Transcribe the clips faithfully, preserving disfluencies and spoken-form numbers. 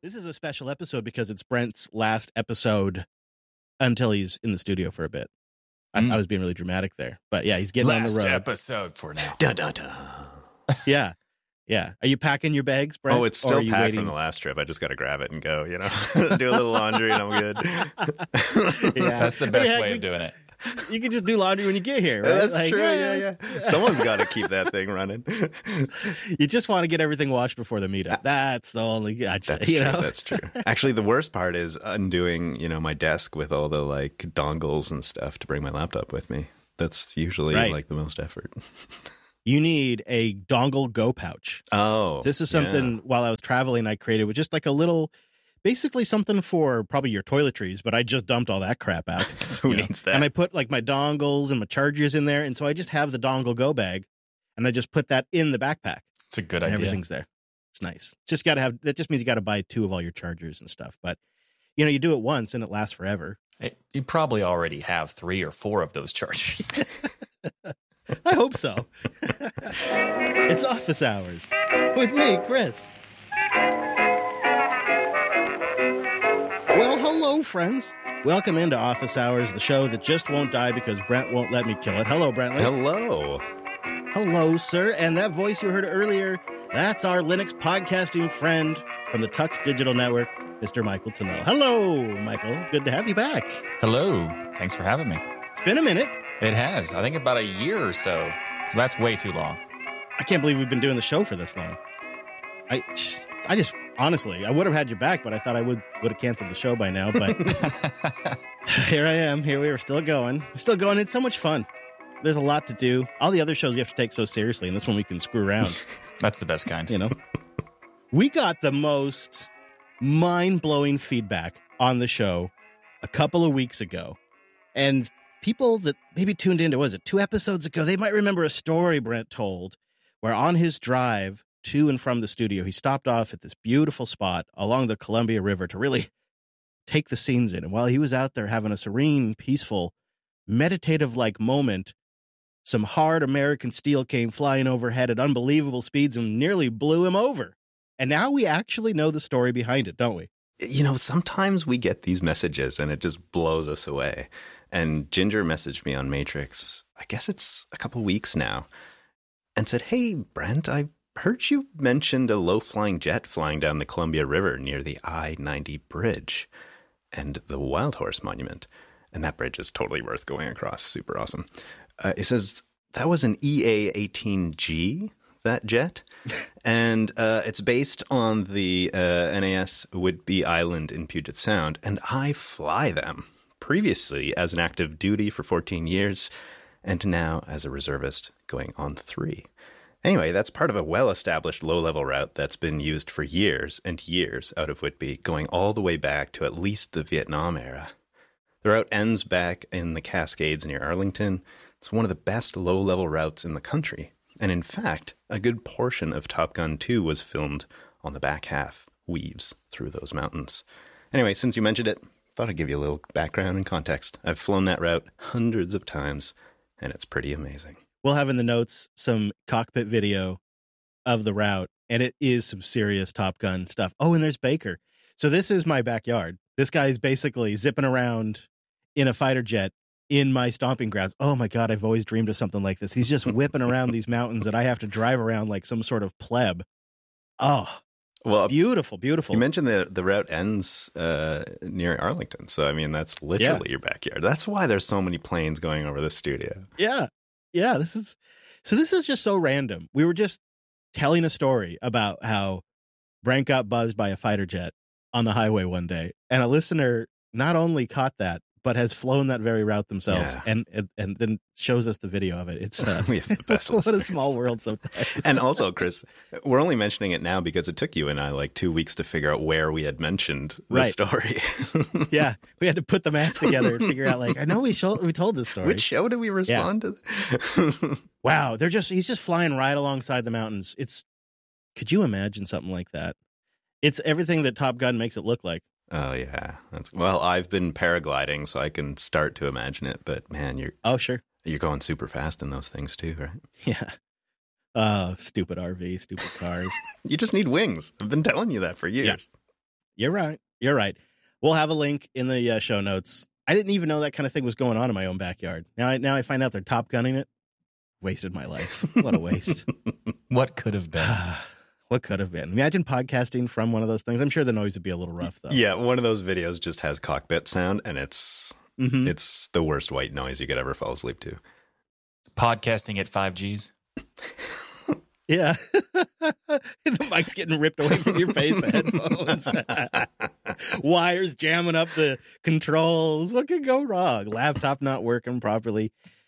This is a special episode because it's Brent's last episode until he's in the studio for a bit. I, mm. I was being really dramatic there. But yeah, he's getting last on the road. Last episode for now. Da, da, da. Yeah. Yeah. Are you packing your bags, Brent? Oh, it's still packed waiting? from the last trip. I just got to grab it and go, you know, do a little laundry and I'm good. Yeah, that's the best yeah, way we, of doing it. You can just do laundry when you get here, right? Yeah, that's like, true. Yeah, yeah, yeah. Someone's got to keep that thing running. You just want to get everything washed before the meetup. That's the only gotcha. That's you true. know? That's true. Actually, the worst part is undoing, you know, my desk with all the like dongles and stuff to bring my laptop with me. That's usually right. like the most effort. You need a dongle go pouch. Oh, this is something yeah. while I was traveling, I created with just like a little, basically something for probably your toiletries, but I just dumped all that crap out. Who needs that? And I put like my dongles and my chargers in there. And so I just have the dongle go bag and I just put that in the backpack. It's a good and idea. Everything's there. It's nice. It's just got to have, that just means you got to buy two of all your chargers and stuff. But, you know, you do it once and it lasts forever. Hey, you probably already have three or four of those chargers. I hope so. It's office hours with me, Chris. Well, hello, friends. Welcome into Office Hours, the show that just won't die because Brent won't let me kill it. Hello, Brentley. Hello. Hello, sir. And that voice you heard earlier, that's our Linux podcasting friend from the Tux Digital Network, Mister Michael Tunnell. Hello, Michael. Good to have you back. Hello. Thanks for having me. It's been a minute. It has. I think about a year or so. So that's way too long. I can't believe we've been doing the show for this long. I, I just, honestly, I would have had you back, but I thought I would, would have canceled the show by now. But here I am. Here we are still going. We're still going. It's so much fun. There's a lot to do. All the other shows you have to take so seriously, and this one we can screw around. That's the best kind. You know? We got the most mind-blowing feedback on the show a couple of weeks ago. And people that maybe tuned into, was it two episodes ago, they might remember a story Brent told where on his drive to and from the studio, he stopped off at this beautiful spot along the Columbia River to really take the scenes in. And while he was out there having a serene, peaceful, meditative-like moment, some hard American steel came flying overhead at unbelievable speeds and nearly blew him over. And now we actually know the story behind it, don't we? You know, sometimes we get these messages and it just blows us away. And Ginger messaged me on Matrix, I guess it's a couple weeks now, and said, hey, Brent, I heard you mentioned a low-flying jet flying down the Columbia River near the I ninety bridge and the Wild Horse Monument. And that bridge is totally worth going across. Super awesome. Uh, it says that was an E A eighteen G, that jet. And uh, it's based on the uh, N A S Whidbey Island in Puget Sound. And I fly them. Previously as an active duty for fourteen years, and now as a reservist going on three. Anyway, that's part of a well-established low-level route that's been used for years and years out of Whidbey, going all the way back to at least the Vietnam era. The route ends back in the Cascades near Arlington. It's one of the best low-level routes in the country. And in fact, a good portion of Top Gun two was filmed on the back half, weaves through those mountains. Anyway, since you mentioned it, thought I'd give you a little background and context. I've flown that route hundreds of times, and it's pretty amazing. We'll have in the notes some cockpit video of the route, and it is some serious Top Gun stuff. Oh, and there's Baker. So this is my backyard. This guy's basically zipping around in a fighter jet in my stomping grounds. Oh, my God, I've always dreamed of something like this. He's just whipping around these mountains that I have to drive around like some sort of pleb. Oh, well, beautiful, beautiful. You mentioned the the route ends uh, near Arlington. So, I mean, that's literally yeah. your backyard. That's why there's so many planes going over the studio. Yeah. Yeah. This is so this is just so random. We were just telling a story about how Brent got buzzed by a fighter jet on the highway one day. And a listener not only caught that, but has flown that very route themselves, yeah. and, and and then shows us the video of it. It's uh, we have the best what a small world sometimes. And also, Chris, we're only mentioning it now because it took you and I like two weeks to figure out where we had mentioned the right. story. Yeah, we had to put the math together and figure out, like, I know we show, we told this story. Which show did we respond yeah. to? Wow, they're just he's just flying right alongside the mountains. It's could you imagine something like that? It's everything that Top Gun makes it look like. Oh, yeah. That's, well, I've been paragliding, so I can start to imagine it. But, man, you're oh sure you're going super fast in those things, too, right? Yeah. Oh, stupid R V, stupid cars. You just need wings. I've been telling you that for years. You're right. You're right. We'll have a link in the uh, show notes. I didn't even know that kind of thing was going on in my own backyard. Now I, now I find out they're Top Gunning it. Wasted my life. What a waste. What could have been? What could have been? Imagine podcasting from one of those things. I'm sure the noise would be a little rough, though. Yeah, one of those videos just has cockpit sound, and it's mm-hmm. it's the worst white noise you could ever fall asleep to. Podcasting at five Gs. Yeah. The mic's getting ripped away from your face, the headphones. Wires jamming up the controls. What could go wrong? Laptop not working properly.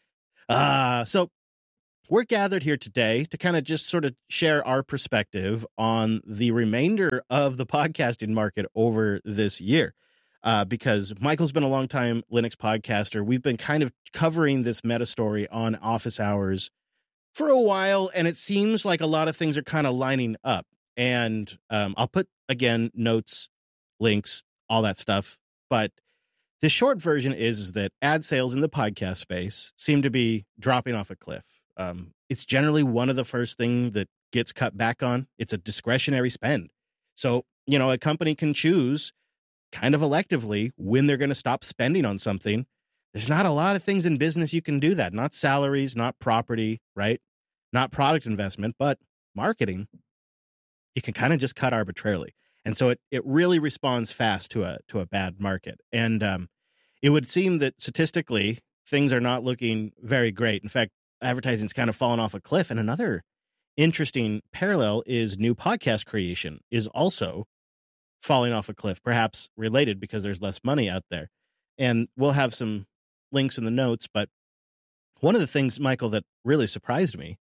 Uh, so we're gathered here today to kind of just sort of share our perspective on the remainder of the podcasting market over this year. Uh, because Michael's been a long time Linux podcaster. We've been kind of covering this meta story on Office Hours for a while, and it seems like a lot of things are kind of lining up. And um, I'll put, again, notes, links, all that stuff. But the short version is, is that ad sales in the podcast space seem to be dropping off a cliff. Um, it's generally one of the first things that gets cut back on. It's a discretionary spend. So, you know, a company can choose kind of electively when they're going to stop spending on something. There's not a lot of things in business you can do that. Not salaries, not property, right? Not product investment, but marketing. You can kind of just cut arbitrarily. And so it, it really responds fast to a to a bad market. And um, it would seem that statistically, things are not looking very great. In fact, advertising's kind of fallen off a cliff. And another interesting parallel is new podcast creation is also falling off a cliff, perhaps related because there's less money out there. And we'll have some links in the notes. But one of the things, Michael, that really surprised me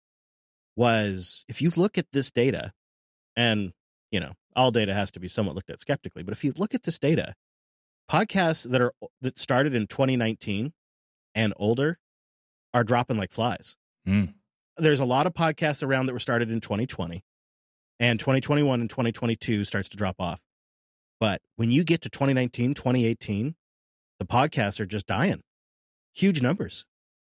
was if you look at this data, and, you know, all data has to be somewhat looked at skeptically, but if you look at this data, podcasts that are that started in twenty nineteen and older are dropping like flies. Mm. There's a lot of podcasts around that were started in twenty twenty, and twenty twenty-one and twenty twenty-two starts to drop off. But when you get to twenty nineteen, twenty eighteen, the podcasts are just dying. Huge numbers.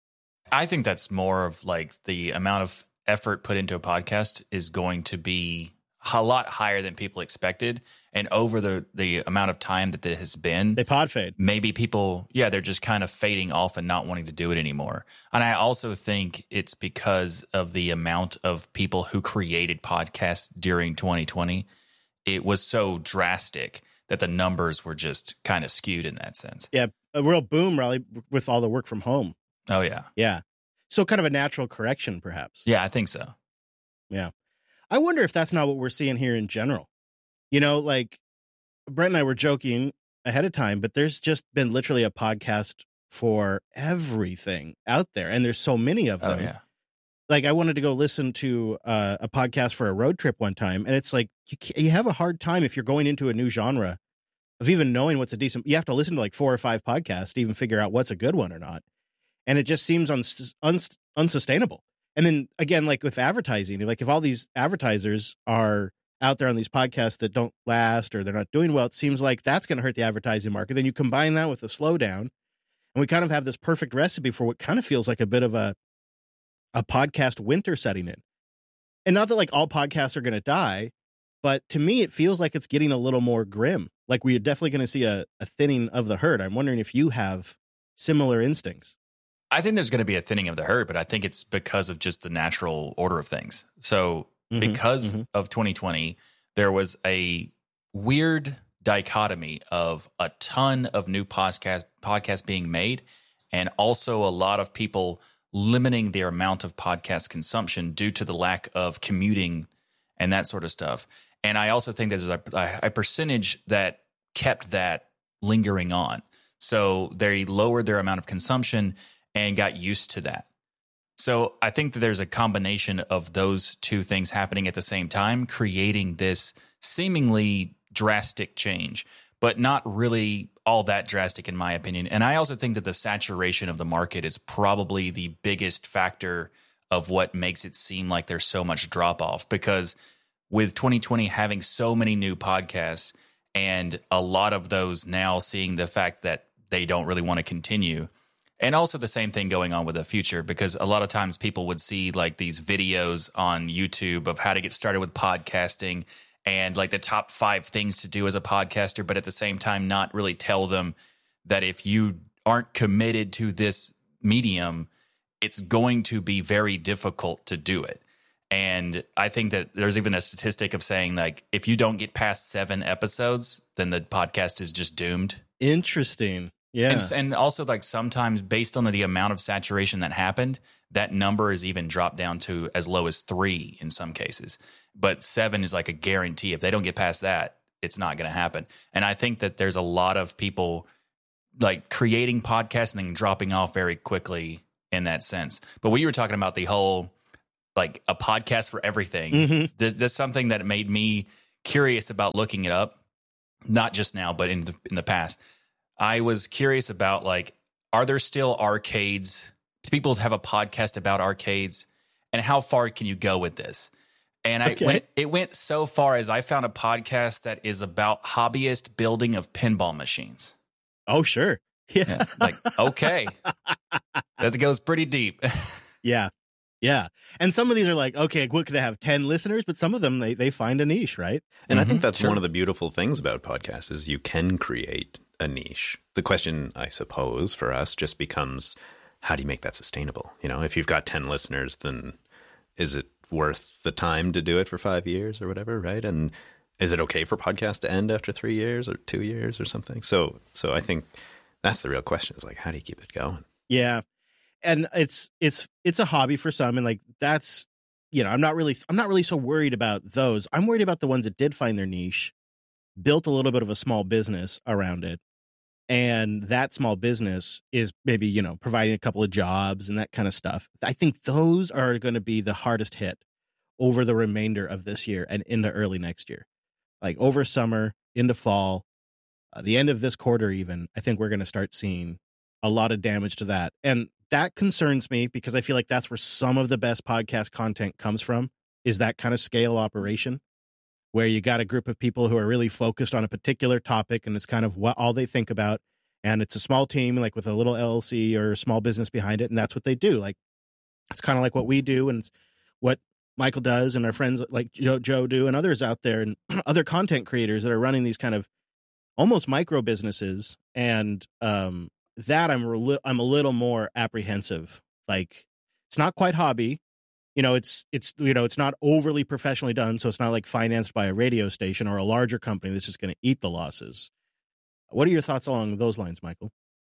I think that's more of like the amount of effort put into a podcast is going to be a lot higher than people expected. And over the, the amount of time that it has been, they pod fade. Maybe people, yeah, they're just kind of fading off and not wanting to do it anymore. And I also think it's because of the amount of people who created podcasts during twenty twenty. It was so drastic that the numbers were just kind of skewed in that sense. Yeah, a real boom rally with all the work from home. Oh, yeah. Yeah. So kind of a natural correction, perhaps. Yeah, I think so. Yeah. I wonder if that's not what we're seeing here in general. You know, like Brent and I were joking ahead of time, but there's just been literally a podcast for everything out there. And there's so many of them. Oh, yeah. Like I wanted to go listen to uh, a podcast for a road trip one time. And it's like, you, you have a hard time if you're going into a new genre of even knowing what's a decent, you have to listen to like four or five podcasts to even figure out what's a good one or not. And it just seems uns- uns- unsustainable. And then again, like with advertising, like if all these advertisers are out there on these podcasts that don't last or they're not doing well, it seems like that's going to hurt the advertising market. Then you combine that with the slowdown, and we kind of have this perfect recipe for what kind of feels like a bit of a a podcast winter setting in. And not that like all podcasts are going to die, but to me, it feels like it's getting a little more grim. Like we're definitely going to see a, a thinning of the herd. I'm wondering if you have similar instincts. I think there's going to be a thinning of the herd, but I think it's because of just the natural order of things. So mm-hmm, because mm-hmm. of twenty twenty, there was a weird dichotomy of a ton of new podcast podcasts being made and also a lot of people limiting their amount of podcast consumption due to the lack of commuting and that sort of stuff. And I also think there's a, a percentage that kept that lingering on. So they lowered their amount of consumption and got used to that. So I think that there's a combination of those two things happening at the same time, creating this seemingly drastic change, but not really all that drastic in my opinion. And I also think that the saturation of the market is probably the biggest factor of what makes it seem like there's so much drop off, because with twenty twenty having so many new podcasts and a lot of those now seeing the fact that they don't really want to continue. And also the same thing going on with the future, because a lot of times people would see like these videos on YouTube of how to get started with podcasting, and like the top five things to do as a podcaster, but at the same time, not really tell them that if you aren't committed to this medium, it's going to be very difficult to do it. And I think that there's even a statistic of saying, like, if you don't get past seven episodes, then the podcast is just doomed. Interesting. Yeah. And, and also, like, sometimes based on the amount of saturation that happened, that number is even dropped down to as low as three in some cases. But seven is like a guarantee. If they don't get past that, it's not going to happen. And I think that there's a lot of people like creating podcasts and then dropping off very quickly in that sense. But when you were talking about the whole, like a podcast for everything, mm-hmm. there's, there's something that made me curious about looking it up, not just now, but in the, in the past. I was curious about, like, are there still arcades? Do people have a podcast about arcades? And how far can you go with this? And I okay. went, it went so far as I found a podcast that is about hobbyist building of pinball machines. Oh, sure. Yeah. yeah like, okay. That goes pretty deep. yeah. Yeah. And some of these are like, okay, what could they have ten listeners? But some of them, they, they find a niche, right? And mm-hmm. I think that's sure. one of the beautiful things about podcasts is you can create a niche. The question, I suppose, for us just becomes, how do you make that sustainable? You know, if you've got ten listeners, then is it worth the time to do it for five years or whatever, right? And is it okay for podcasts to end after three years or two years or something? So, so I think that's the real question is like, how do you keep it going? Yeah. And it's, it's, it's a hobby for some. And like, that's, you know, I'm not really, I'm not really so worried about those. I'm worried about the ones that did find their niche, built a little bit of a small business around it. And that small business is maybe, you know, providing a couple of jobs and that kind of stuff. I think those are going to be the hardest hit over the remainder of this year and into early next year. Like over summer, into fall, uh, the end of this quarter even, I think we're going to start seeing a lot of damage to that. And that concerns me because I feel like that's where some of the best podcast content comes from, is that kind of scale operation where you got a group of people who are really focused on a particular topic and it's kind of what all they think about. And it's a small team, like with a little L L C or a small business behind it. And that's what they do. Like, it's kind of like what we do and it's what Michael does and our friends like Joe, Joe do and others out there and other content creators that are running these kind of almost micro businesses. And um, that I'm, re- I'm a little more apprehensive. Like, it's not quite hobby. You know, it's, it's, you know, it's not overly professionally done. So it's not like financed by a radio station or a larger company that's just going to eat the losses. What are your thoughts along those lines, Michael?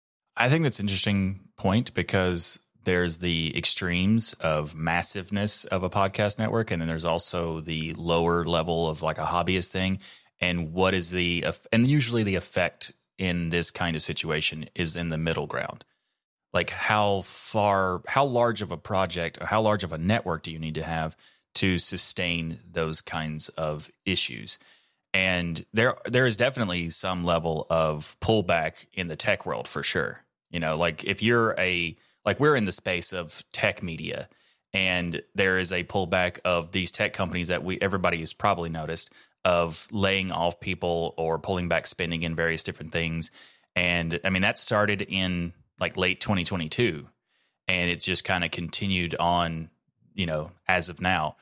I think that's an interesting point because there's the extremes of massiveness of a podcast network. And then there's also the lower level of like a hobbyist thing. And what is the, and usually the effect in this kind of situation is in the middle ground. Like how far, how large of a project or how large of a network do you need to have to sustain those kinds of issues? And there, there is definitely some level of pullback in the tech world for sure. You know, like if you're a, like we're in the space of tech media and there is a pullback of these tech companies that we, everybody has probably noticed of laying off people or pulling back spending in various different things. And I mean, that started in like late twenty twenty-two and it's just kind of continued on, you know, as of now.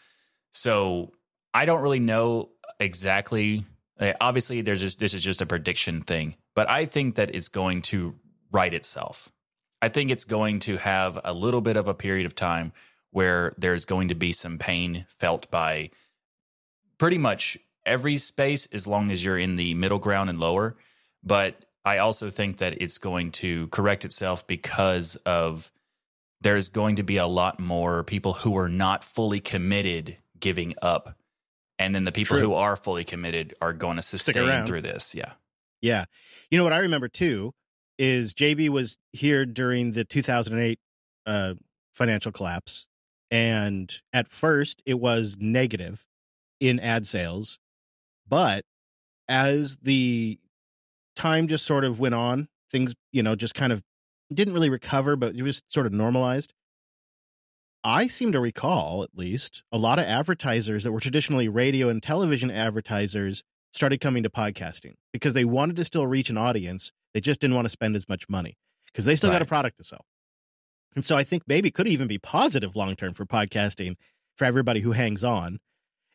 So I don't really know exactly. Obviously there's just, this is just a prediction thing, but I think that it's going to right itself. I think it's going to have a little bit of a period of time where there's going to be some pain felt by pretty much every space as long as you're in the middle ground and lower. But I also think that it's going to correct itself because of there's going to be a lot more people who are not fully committed giving up. And then the people True. Who are fully committed are going to sustain through this. Yeah. Yeah. You know what I remember too is J B was here during the two thousand eight uh, financial collapse. And at first it was negative in ad sales. But as the time just sort of went on, things, you know, just kind of didn't really recover, but it was sort of normalized. I seem to recall, at least, a lot of advertisers that were traditionally radio and television advertisers started coming to podcasting because they wanted to still reach an audience. They just didn't want to spend as much money because they still right. got a product to sell. And so I think maybe it could even be positive long-term for podcasting for everybody who hangs on.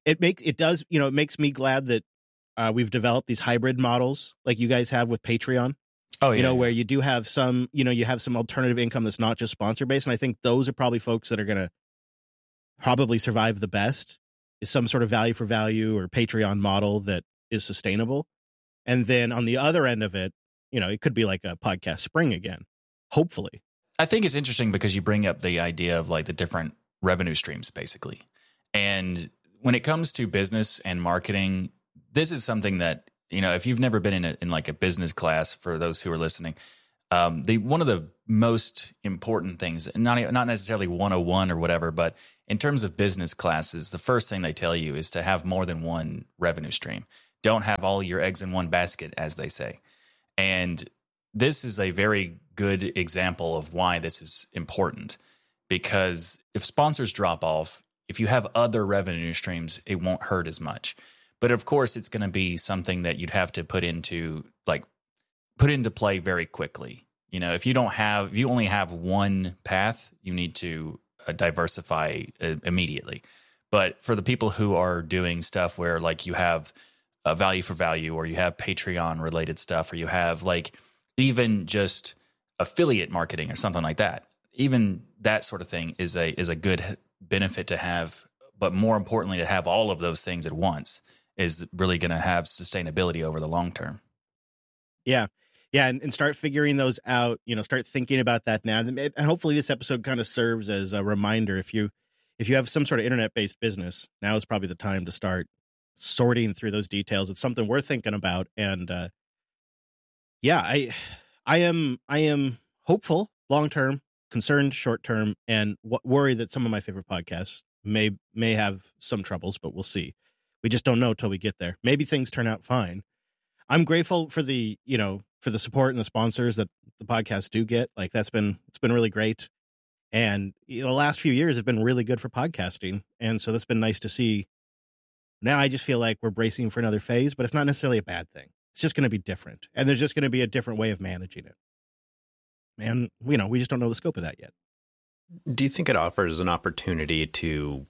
it makes it does, you know, it makes me glad that uh, we've developed these hybrid models like you guys have with Patreon. Oh, yeah. You know, where you do have some, you know, you have some alternative income that's not just sponsor based. And I think those are probably folks that are going to probably survive the best, is some sort of value for value or Patreon model that is sustainable. And then on the other end of it, you know, it could be like a Podcast Spring again, hopefully. I think it's interesting because you bring up the idea of like the different revenue streams, basically. And when it comes to business and marketing, this is something that, you know, if you've never been in a, in like a business class, for those who are listening, um, the one of the most important things, not not necessarily one oh one or whatever, but in terms of business classes, the first thing they tell you is to have more than one revenue stream. Don't have all your eggs in one basket, as they say. And this is a very good example of why this is important, because if sponsors drop off, if you have other revenue streams, it won't hurt as much. But of course, it's going to be something that you'd have to put into like put into play very quickly. You know, if you don't have, if you only have one path, you need to uh, diversify uh, immediately. But for the people who are doing stuff where like you have a value for value, or you have Patreon related stuff, or you have like even just affiliate marketing or something like that, even that sort of thing is a is a good benefit to have. But more importantly, to have all of those things at once is really going to have sustainability over the long term. Yeah. Yeah. And, and start figuring those out, you know, start thinking about that now. And hopefully this episode kind of serves as a reminder. If you, if you have some sort of internet-based business, now is probably the time to start sorting through those details. It's something we're thinking about. And, uh, yeah, I, I am, I am hopeful long-term, concerned short-term, and w- worried that some of my favorite podcasts may, may have some troubles, but we'll see. We just don't know till we get there. Maybe things turn out fine. I'm grateful for the, you know, for the support and the sponsors that the podcasts do get. Like that's been, it's been really great. And you know, the last few years have been really good for podcasting. And so that's been nice to see. Now I just feel like we're bracing for another phase, but it's not necessarily a bad thing. It's just going to be different. And there's just going to be a different way of managing it. And, you know, we just don't know the scope of that yet. Do you think it offers an opportunity to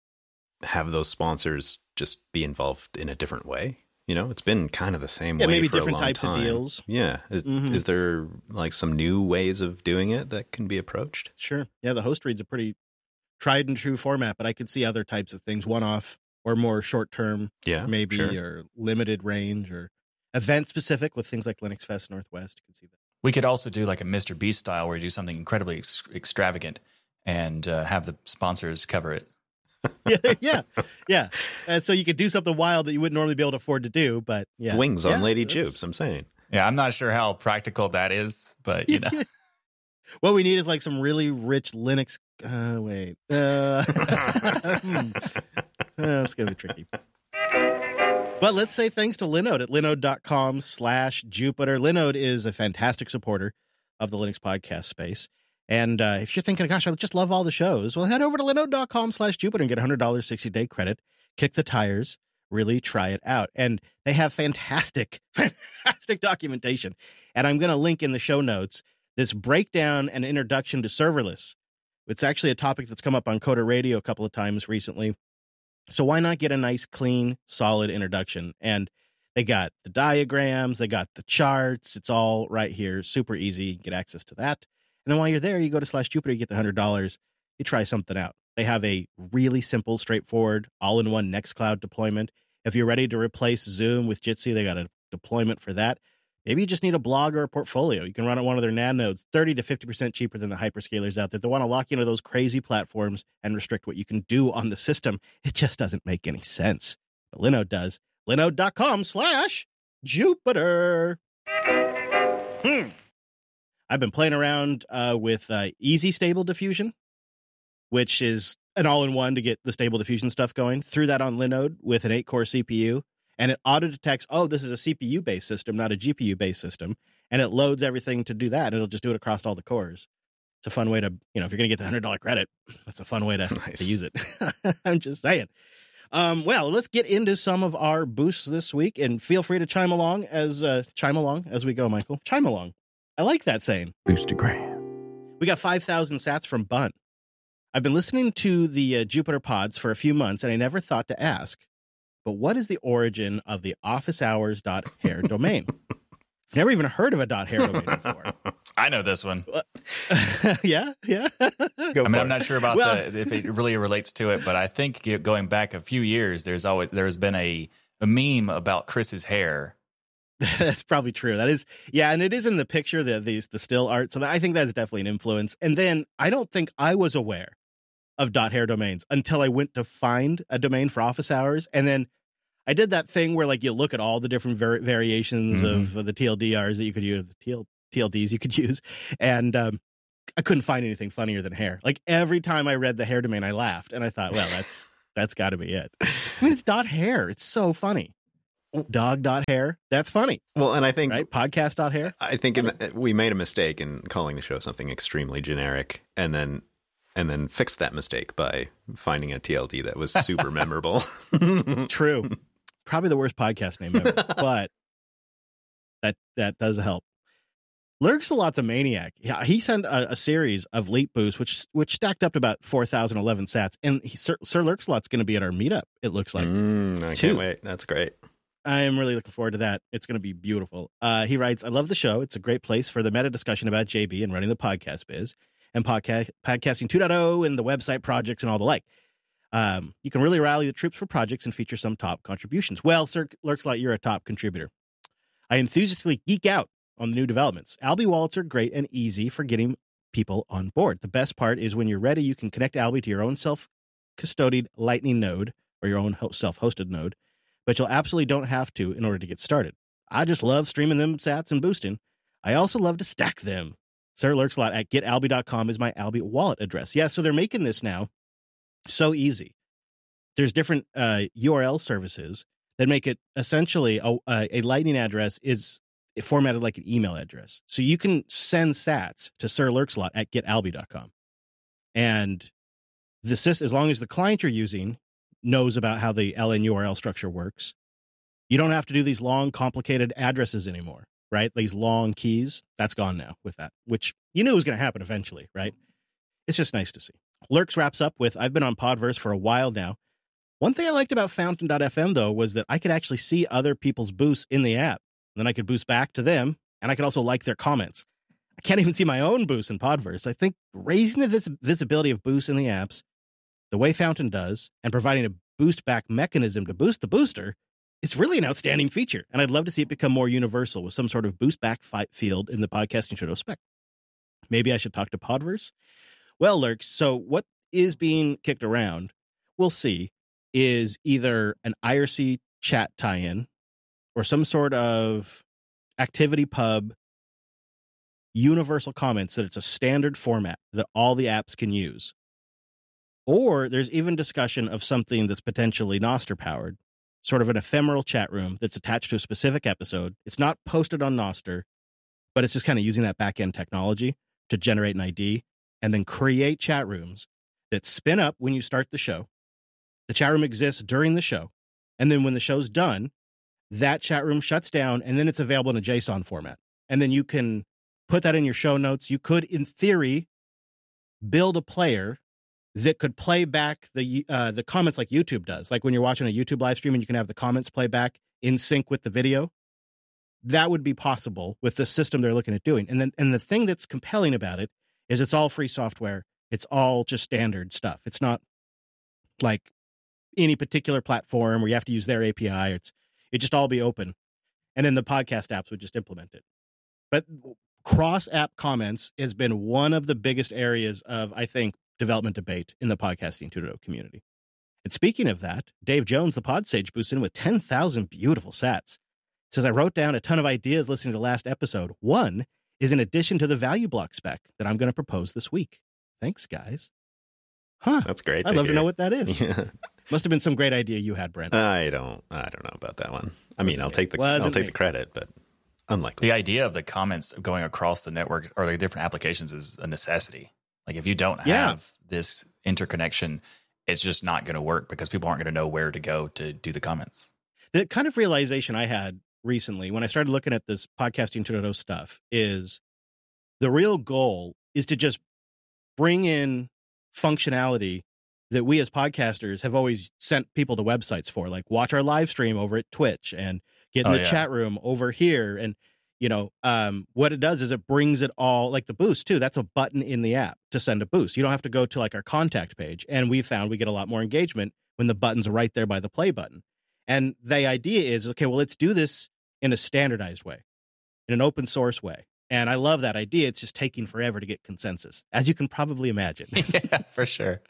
have those sponsors just be involved in a different way? You know, it's been kind of the same yeah, way maybe for different a long types time. of deals. Yeah. Is, mm-hmm. is there like some new ways of doing it that can be approached? Sure. Yeah, the host read's a pretty tried and true format, but I could see other types of things, one-off or more short-term, yeah, maybe, sure. or limited range or event-specific with things like Linux Fest Northwest. You can see that. We could also do like a Mister Beast style where you do something incredibly ex- extravagant and uh, have the sponsors cover it. yeah, yeah, yeah. And so you could do something wild that you wouldn't normally be able to afford to do, but yeah. Wings on yeah, Lady that's... Jupes, I'm saying. Yeah, I'm not sure how practical that is, but you know. What we need is like some really rich Linux. Uh, wait. Uh, hmm. uh, it's going to be tricky. But let's say thanks to Linode at linode.com slash Jupiter. Linode is a fantastic supporter of the Linux podcast space. And uh, if you're thinking, gosh, I just love all the shows, well, head over to linode.com slash Jupiter and get one hundred dollars sixty-day credit. Kick the tires. Really try it out. And they have fantastic, fantastic documentation. And I'm going to link in the show notes this breakdown and introduction to serverless. It's actually a topic that's come up on Coder Radio a couple of times recently. So why not get a nice, clean, solid introduction? And they got the diagrams, they got the charts. It's all right here. Super easy. Get access to that. And then while you're there, you go to slash Jupiter, you get the one hundred dollars. You try something out. They have a really simple, straightforward, all-in-one Nextcloud deployment. If you're ready to replace Zoom with Jitsi, they got a deployment for that. Maybe you just need a blog or a portfolio. You can run on one of their N A N nodes, thirty to fifty percent cheaper than the hyperscalers out there. They want to lock you into those crazy platforms and restrict what you can do on the system. It just doesn't make any sense. But Linode does. Linode.com slash Jupiter. Hmm. I've been playing around uh, with uh, Easy Stable Diffusion, which is an all-in-one to get the Stable Diffusion stuff going. Threw that on Linode with an eight-core C P U. And it auto-detects, oh, this is a C P U-based system, not a G P U-based system. And it loads everything to do that. And it'll just do it across all the cores. It's a fun way to, you know, if you're going to get the one hundred dollars credit, that's a fun way to, nice. to use it. I'm just saying. Um, well, let's get into some of our boosts this week. And feel free to chime along as uh, chime along as we go, Michael. Chime along. I like that saying. Boostagram. We got five thousand sats from Bunt. I've been listening to the uh, Jupiter Pods for a few months, and I never thought to ask, but what is the origin of the office hours dot hair domain? I've never even heard of a .hair domain before. I know this one. yeah, yeah. I mean, I'm not sure about well, the, if it really relates to it, but I think going back a few years, there's always there's been a, a meme about Chris's hair. That's probably true. That is, yeah, and it is in the picture, the the, the still art. So I think that's definitely an influence. And then I don't think I was aware of .hair domains until I went to find a domain for office hours, and then I did that thing where like you look at all the different var- variations mm-hmm. of the T L D Rs that you could use, the T L- T L Ds you could use, and um, I couldn't find anything funnier than hair. Like every time I read the hair domain, I laughed, and I thought, well, that's that's got to be it. I mean, it's dot hair. It's so funny. Dog dot hair. That's funny. Well, and I think right podcast dot hair. I think in, we made a mistake in calling the show something extremely generic, and then and then fixed that mistake by finding a T L D that was super memorable. True. Probably the worst podcast name ever, but that that does help. Lurksalot's a maniac. Yeah, he sent a, a series of Leap Boost, which which stacked up to about four thousand eleven sats. And he, Sir, Sir Lurksalot's going to be at our meetup, it looks like. Mm, I too. can't wait. That's great. I am really looking forward to that. It's going to be beautiful. Uh, he writes, I love the show. It's a great place for the meta discussion about J B and running the podcast biz and podcast, podcasting two point oh and the website projects and all the like. Um, you can really rally the troops for projects and feature some top contributions. Well, Sir Lurksalot, you're a top contributor. I enthusiastically geek out on the new developments. Albie wallets are great and easy for getting people on board. The best part is when you're ready, you can connect Albie to your own self-custodied Lightning node or your own self-hosted node, but you'll absolutely don't have to in order to get started. I just love streaming them sats and boosting. I also love to stack them. Sir Lurksalot at get albie dot com is my Albie wallet address. Yeah, so they're making this now so easy. There's different uh, U R L services that make it essentially a, a Lightning address is formatted like an email address. So you can send sats to Sir Lurksalot at get albie dot com. And the sys, as long as the client you're using knows about how the L N U R L structure works, you don't have to do these long, complicated addresses anymore, right? These long keys, that's gone now with that, which you knew was going to happen eventually, right? It's just nice to see. Lurks wraps up with, I've been on Podverse for a while now. One thing I liked about Fountain dot f m, though, was that I could actually see other people's boosts in the app. Then I could boost back to them, and I could also like their comments. I can't even see my own boosts in Podverse. I think raising the vis- visibility of boosts in the apps, the way Fountain does, and providing a boost back mechanism to boost the booster is really an outstanding feature. And I'd love to see it become more universal with some sort of boost back field in the podcasting Trudeau spec. Maybe I should talk to Podverse. Well, Lurks, so what is being kicked around, we'll see, is either an I R C chat tie-in or some sort of activity pub universal comments that it's a standard format that all the apps can use. Or there's even discussion of something that's potentially Nostr powered, sort of an ephemeral chat room that's attached to a specific episode. It's not posted on Nostr, but it's just kind of using that back-end technology to generate an I D and then create chat rooms that spin up when you start the show. The chat room exists during the show. And then when the show's done, that chat room shuts down and then it's available in a JSON format. And then you can put that in your show notes. You could, in theory, build a player that could play back the uh, the comments like YouTube does. Like when you're watching a YouTube live stream and you can have the comments play back in sync with the video. That would be possible with the system they're looking at doing. And then, and the thing that's compelling about it is it's all free software. It's all just standard stuff. It's not like any particular platform where you have to use their A P I. It's it just all be open. And then the podcast apps would just implement it. But cross-app comments has been one of the biggest areas of, I think, development debate in the podcasting two point oh community. And speaking of that, Dave Jones, the Podsage, boosts in with ten thousand beautiful sats. Says, I wrote down a ton of ideas listening to the last episode. One is in addition to the value block spec that I'm going to propose this week. Thanks, guys. Huh. That's great. I'd to love hear. to know what that is. Yeah. Must have been some great idea you had, Brent. I don't I don't know about that one. I mean, Wasn't I'll me. take the Wasn't I'll take me. the credit, but unlikely. The idea of the comments going across the network or the different applications is a necessity. Like if you don't Yeah. have this interconnection, it's just not going to work because people aren't going to know where to go to do the comments. The kind of realization I had recently when I started looking at this podcasting two point oh stuff is the real goal is to just bring in functionality that we as podcasters have always sent people to websites for, like watch our live stream over at Twitch and get in Oh, the yeah. chat room over here. And, you know, um, what it does is it brings it all, like the boost too. That's a button in the app to send a boost. You don't have to go to like our contact page. And we found we get a lot more engagement when the button's right there by the play button. And the idea is, okay, well, let's do this in a standardized way, in an open source way. And I love that idea. It's just taking forever to get consensus, as you can probably imagine. Yeah, for sure.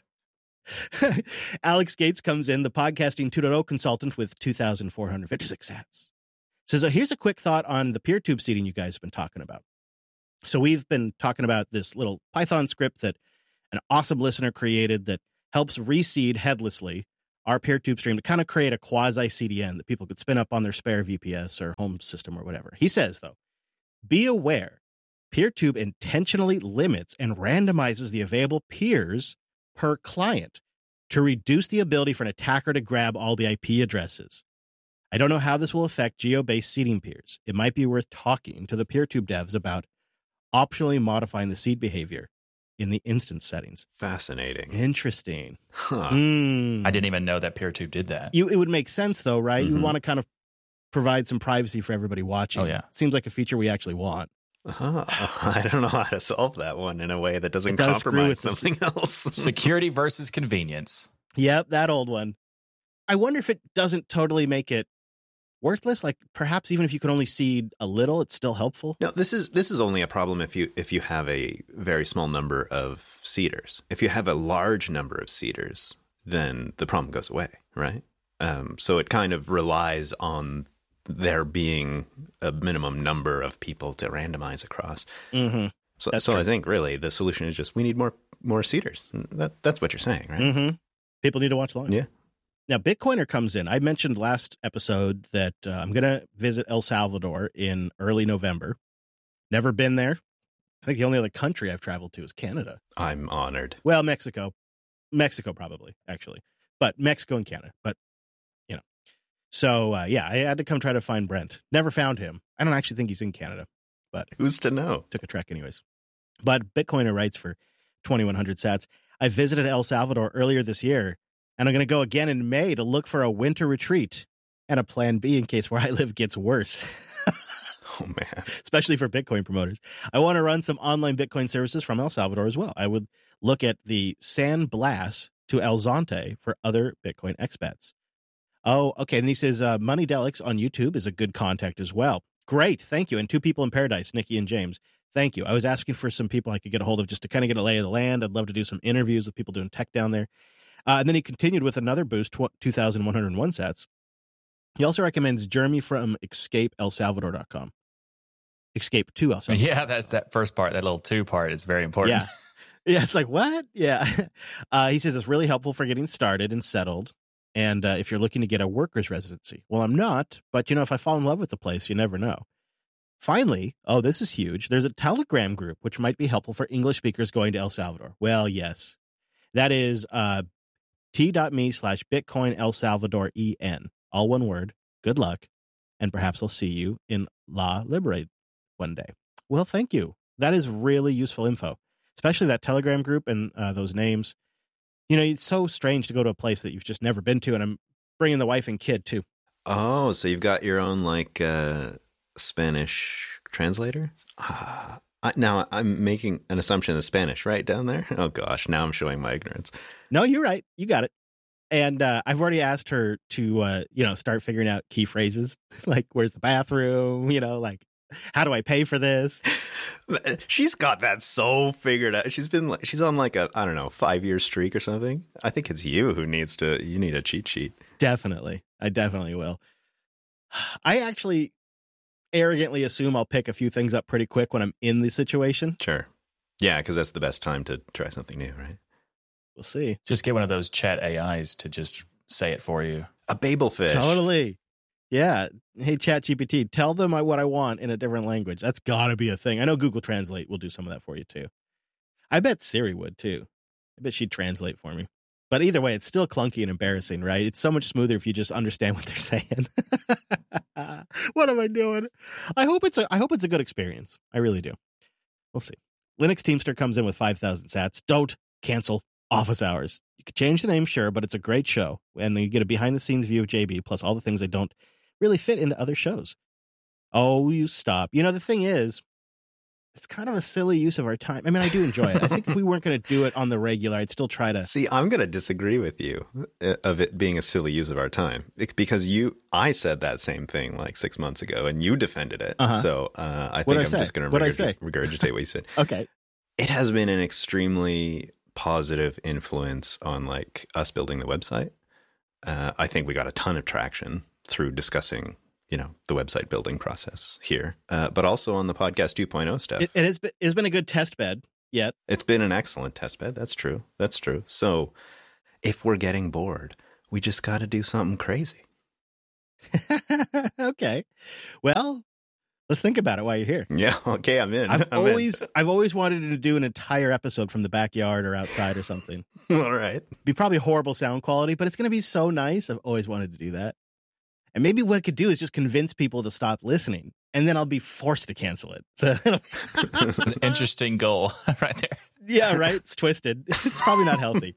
Alex Gates comes in, the podcasting two point oh consultant with two thousand four hundred fifty-six sats. Says, so here's a quick thought on the PeerTube seeding you guys have been talking about. So we've been talking about this little Python script that an awesome listener created that helps reseed headlessly our PeerTube stream to kind of create a quasi C D N that people could spin up on their spare V P S or home system or whatever. He says, though, be aware, PeerTube intentionally limits and randomizes the available peers per client to reduce the ability for an attacker to grab all the I P addresses. I don't know how this will affect geo-based seeding peers. It might be worth talking to the PeerTube devs about optionally modifying the seed behavior in the instance settings. Fascinating. Interesting. Huh. Mm. I didn't even know that PeerTube did that. You, it would make sense, though, right? Mm-hmm. You want to kind of provide some privacy for everybody watching. Oh, yeah. Seems like a feature we actually want. Uh-huh. I don't know how to solve that one in a way that doesn't It does screw compromise with the- something else. Security versus convenience. Yep, that old one. I wonder if it doesn't totally make it worthless. Like perhaps even if you can only seed a little, it's still helpful. No, this is this is only a problem if you if you have a very small number of seeders. If you have a large number of seeders, then the problem goes away, right? Um, so it kind of relies on there being a minimum number of people to randomize across. Mm-hmm. So, That's so true. I think really the solution is just we need more more seeders. That that's what you're saying, right? Mm-hmm. People need to watch live. Yeah. Now, Bitcoiner comes in. I mentioned last episode that uh, I'm going to visit El Salvador in early November. Never been there. I think the only other country I've traveled to is Canada. I'm honored. Well, Mexico. Mexico, probably, actually. But Mexico and Canada. But, you know. So, uh, yeah, I had to come try to find Brent. Never found him. I don't actually think he's in Canada, but Who's to know? took a trek anyways. But Bitcoiner writes for twenty-one hundred sats. I visited El Salvador earlier this year, and I'm going to go again in May to look for a winter retreat and a plan B in case where I live gets worse. Oh, man. Especially for Bitcoin promoters. I want to run some online Bitcoin services from El Salvador as well. I would look at the San Blas to El Zonte for other Bitcoin expats. Oh, okay. And he says uh, Money Delics on YouTube is a good contact as well. Great. Thank you. And Two People in Paradise, Nikki and James. Thank you. I was asking for some people I could get a hold of just to kind of get a lay of the land. I'd love to do some interviews with people doing tech down there. Uh, and then he continued with another boost, two thousand one hundred one sats. He also recommends Jeremy from escape el salvador dot com. Escape to El Salvador. Yeah, that's that first part, that little two part is very important. Yeah. Yeah, it's like, what? Yeah. Uh, he says it's really helpful for getting started and settled. And uh, if you're looking to get a worker's residency. Well, I'm not. But, you know, if I fall in love with the place, you never know. Finally, oh, this is huge. There's a Telegram group, which might be helpful for English speakers going to El Salvador. Well, yes. That is uh, t.me slash Bitcoin El Salvador En. All one word. Good luck. And perhaps I'll see you in La Liberate one day. Well, thank you. That is really useful info, especially that Telegram group and uh, those names. You know, it's so strange to go to a place that you've just never been to, and I'm bringing the wife and kid, too. Oh, so you've got your own, like, uh, Spanish translator? Ah, I, now I'm making an assumption of Spanish right down there. Oh, gosh. Now I'm showing my ignorance. No, you're right. You got it. And uh, I've already asked her to, uh, you know, start figuring out key phrases, like, where's the bathroom? You know, like, how do I pay for this? She's got that so figured out. She's been like, she's on like a, I don't know, five year streak or something. I think it's you who needs to, you need a cheat sheet. Definitely. I definitely will. I actually arrogantly assume I'll pick a few things up pretty quick when I'm in the situation. Sure. Yeah, because that's the best time to try something new, right? We'll see. Just get one of those chat A Is to just say it for you. A babelfish. Totally. Yeah. Hey, ChatGPT, tell them what I want in a different language. That's got to be a thing. I know Google Translate will do some of that for you, too. I bet Siri would, too. I bet she'd translate for me. But either way, it's still clunky and embarrassing, right? It's so much smoother if you just understand what they're saying. What am I doing? I hope it's a, I hope it's a good experience. I really do. We'll see. Linux Teamster comes in with five thousand sats. Don't cancel. Office Hours. You could change the name, sure, but it's a great show. And you get a behind-the-scenes view of J B, plus all the things that don't really fit into other shows. Oh, you stop. You know, the thing is, it's kind of a silly use of our time. I mean, I do enjoy it. I think if we weren't going to do it on the regular, I'd still try to. See, I'm going to disagree with you uh, of it being a silly use of our time because you, I said that same thing like six months ago and you defended it. Uh-huh. So uh, I think What'd I'm I say? just going to regurg- regurgitate what you said. Okay. It has been an extremely positive influence on like us building the website. Uh, I think we got a ton of traction through discussing you know, the website building process here, uh, but also on the podcast two point oh stuff. It, it has been, it's been a good test bed yet. It's been an excellent test bed. That's true. That's true. So if we're getting bored, we just got to do something crazy. Okay. Well, let's think about it while you're here. Yeah. Okay. I'm in. I've I'm always, in. I've always wanted to do an entire episode from the backyard or outside or something. All right. Be probably horrible sound quality, but it's going to be so nice. I've always wanted to do that. And maybe what I could do is just convince people to stop listening, and then I'll be forced to cancel it. So, an interesting goal right there. Yeah, right? It's twisted. It's probably not healthy.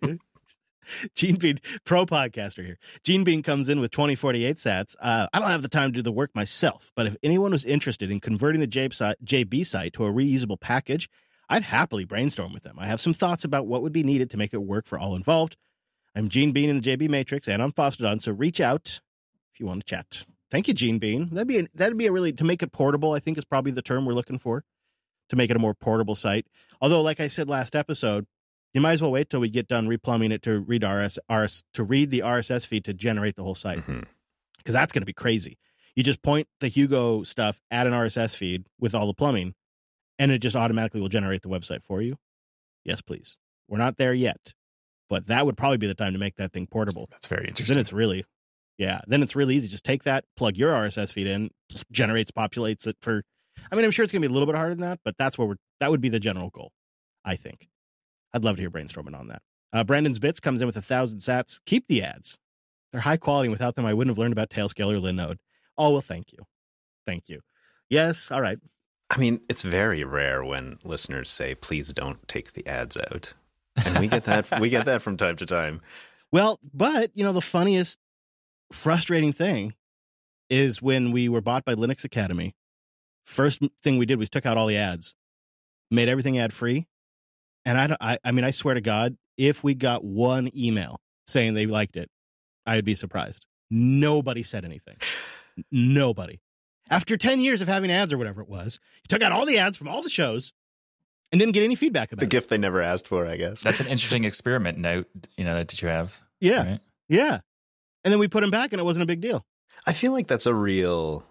Gene Bean, pro podcaster here. Gene Bean comes in with twenty forty-eight sats. Uh, I don't have the time to do the work myself, but if anyone was interested in converting the J B site to a reusable package, I'd happily brainstorm with them. I have some thoughts about what would be needed to make it work for all involved. I'm Gene Bean in the J B Matrix, and I'm Fostodon, so reach out if you want to chat. Thank you, Gene Bean. That'd be a, that'd be a really, to make it portable, I think is probably the term we're looking for, to make it a more portable site. Although, like I said last episode, you might as well wait till we get done replumbing it to read R S, R S to read the R S S feed to generate the whole site. Because mm-hmm. that's going to be crazy. You just point the Hugo stuff at an R S S feed with all the plumbing, and it just automatically will generate the website for you. Yes, please. We're not there yet, but that would probably be the time to make that thing portable. That's very interesting. Then it's really... Yeah, then it's really easy. Just take that, plug your R S S feed in, generates, populates it for. I mean, I'm sure it's going to be a little bit harder than that, but that's what we're. That would be the general goal, I think. I'd love to hear brainstorming on that. Uh, Brandon's Bits comes in with a thousand sats. Keep the ads; they're high quality, and without them, I wouldn't have learned about Tailscale or Linode. Oh well, thank you, thank you. Yes, all right. I mean, it's very rare when listeners say, "Please don't take the ads out," and we get that. we get that from time to time. Well, but you know, the funniest. Frustrating thing is when we were bought by Linux Academy, first thing we did was took out all the ads, made everything ad free. And I, I, I mean, I swear to God, if we got one email saying they liked it, I'd be surprised. Nobody said anything. Nobody. After ten years of having ads or whatever it was, you took out all the ads from all the shows and didn't get any feedback about the it. gift they never asked for, I guess. That's an interesting experiment note, you know, that you have. Yeah. Right? Yeah. And then we put them back and it wasn't a big deal. I feel like that's a real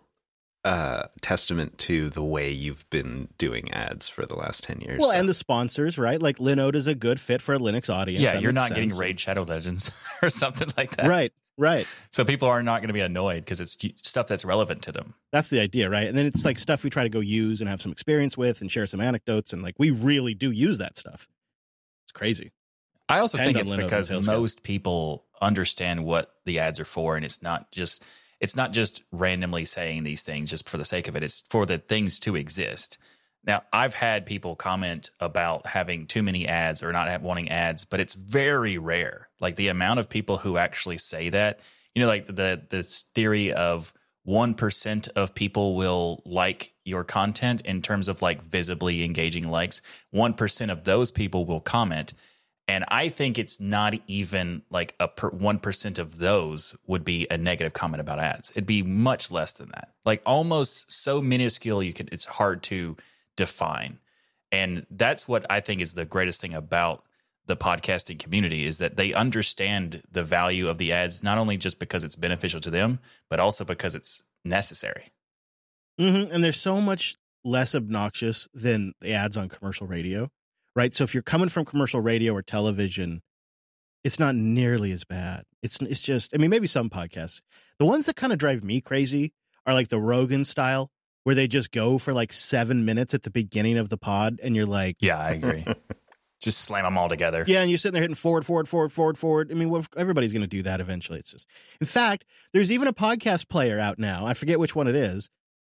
uh, testament to the way you've been doing ads for the last ten years. Well, so. and the sponsors, right? Like Linode is a good fit for a Linux audience. Yeah, that you're not sense. getting Raid Shadow Legends or something like that. Right, right. So people are not going to be annoyed because it's stuff that's relevant to them. That's the idea, right? And then it's like stuff we try to go use and have some experience with and share some anecdotes. And like we really do use that stuff. It's crazy. I also Depend think it's because most people understand what the ads are for, and it's not just it's not just randomly saying these things just for the sake of it. It's for the things to exist. Now, I've had people comment about having too many ads or not have, wanting ads, but it's very rare. Like the amount of people who actually say that, you know, like the this theory of one percent of people will like your content in terms of like visibly engaging likes. one percent of those people will comment. And I think it's not even like a per one percent of those would be a negative comment about ads. It'd be much less than that. Like almost so minuscule, you could, it's hard to define. And that's what I think is the greatest thing about the podcasting community is that they understand the value of the ads, not only just because it's beneficial to them, but also because it's necessary. Mm-hmm. And they're so much less obnoxious than the ads on commercial radio. Right. So if you're coming from commercial radio or television, it's not nearly as bad. It's it's just I mean, maybe some podcasts. The ones that kind of drive me crazy are like the Rogan style, where they just go for like seven minutes at the beginning of the pod. And you're like, yeah, I agree. Just slam them all together. Yeah. And you're sitting there hitting forward, forward, forward, forward, forward. I mean, well, everybody's going to do that eventually. It's just in fact, there's even a podcast player out now. I forget which one it is.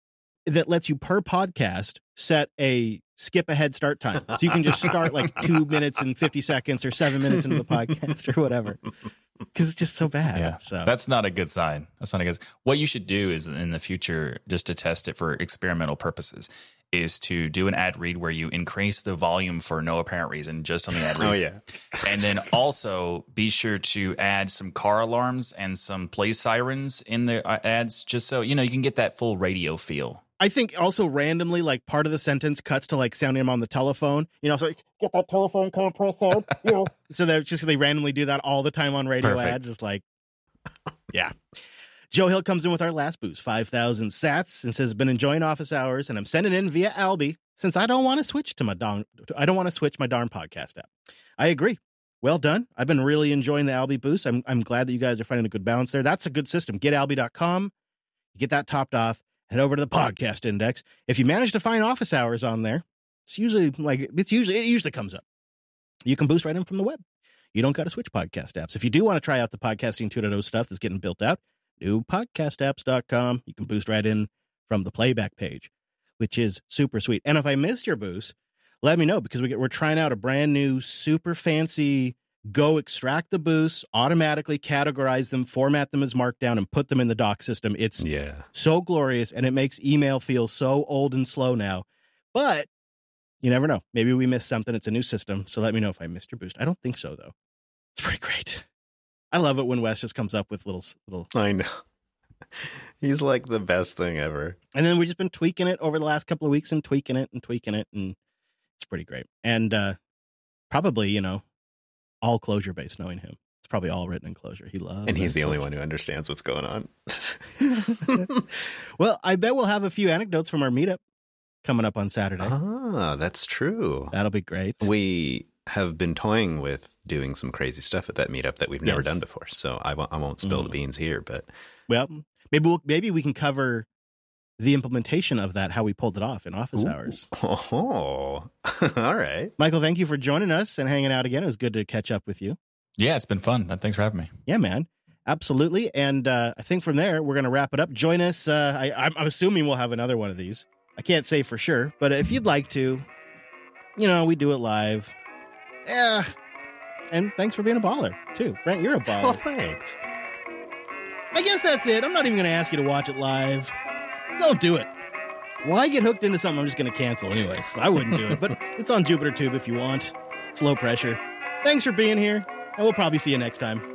that lets you per podcast set a skip ahead start time. So you can just start like two minutes and fifty seconds or seven minutes into the podcast or whatever. Because it's just so bad. Yeah, so that's not a good sign. That's not a good. What you should do is in the future, just to test it for experimental purposes, is to do an ad read where you increase the volume for no apparent reason, just on the ad read. Oh yeah, and then also be sure to add some car alarms and some police sirens in the ads, just so you know you can get that full radio feel. I think also randomly, like part of the sentence cuts to like sounding him on the telephone. You know, so like, get that telephone, come and press out. You know, so they're just they randomly do that all the time on radio Perfect. ads. It's like, yeah. Joe Hill comes in with our last boost, five thousand sats, and says, "Been enjoying office hours, and I'm sending in via Albie since I don't want to switch to my darn, I don't want to switch my darn podcast app." I agree. Well done. I've been really enjoying the Albie boost. I'm I'm glad that you guys are finding a good balance there. That's a good system. Get albie dot com. You get that topped off. Head over to the podcast index. If you manage to find office hours on there, it's usually like it's usually it usually comes up. You can boost right in from the web. You don't got to switch podcast apps. If you do want to try out the podcasting two point oh stuff that's getting built out, new podcast apps dot com. You can boost right in from the playback page, which is super sweet. And if I missed your boost, let me know because we get, we're trying out a brand new super fancy go extract the boosts, automatically categorize them, format them as Markdown, and put them in the doc system. It's yeah. so glorious, and it makes email feel so old and slow now. But you never know. Maybe we missed something. It's a new system, so let me know if I missed your boost. I don't think so, though. It's pretty great. I love it when Wes just comes up with little... little. I know. He's like the best thing ever. And then we've just been tweaking it over the last couple of weeks and tweaking it and tweaking it, and it's pretty great. And uh, probably, you know, all Clojure based, knowing him. It's probably all written in Clojure. He loves And he's the Clojure. only one who understands what's going on. Well, I bet we'll have a few anecdotes from our meetup coming up on Saturday. Ah, that's true. That'll be great. We have been toying with doing some crazy stuff at that meetup that we've never Yes. done before. So I won't, I won't spill Mm. the beans here, but Well, maybe we'll, maybe we can cover the implementation of that, how we pulled it off in office Ooh. hours. Oh, all right. Michael, thank you for joining us and hanging out again. It was good to catch up with you. Yeah, it's been fun. Thanks for having me. Yeah, man. Absolutely. And uh, I think from there, we're going to wrap it up. Join us. Uh, I, I'm, I'm assuming we'll have another one of these. I can't say for sure, but if you'd like to, you know, we do it live. Yeah. And thanks for being a baller, too. Brent, you're a baller. Well, thanks. I guess that's it. I'm not even going to ask you to watch it live. Don't do it. Why get hooked into something I'm just going to cancel anyways? I wouldn't do it, but it's on Jupiter Tube if you want. It's low pressure. Thanks for being here, and we'll probably see you next time.